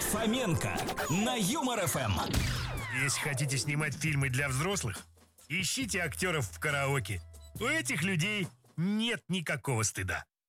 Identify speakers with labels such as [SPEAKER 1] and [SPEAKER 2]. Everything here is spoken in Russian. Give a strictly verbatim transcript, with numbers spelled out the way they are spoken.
[SPEAKER 1] Фоменко на Юмор эф эм.
[SPEAKER 2] Если хотите снимать фильмы для взрослых, ищите актеров в караоке. У этих людей нет никакого стыда.